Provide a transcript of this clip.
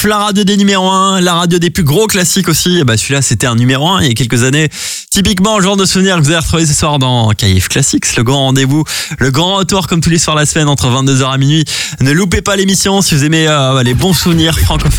La radio des numéros 1, la radio des plus gros classiques aussi. Et bah celui-là, c'était un numéro 1 il y a quelques années. Typiquement, le genre de souvenir que vous allez retrouver ce soir dans KIF Classics, le grand rendez-vous, le grand retour comme tous les soirs la semaine entre 22h à minuit. Ne loupez pas l'émission si vous aimez les bons souvenirs francophones.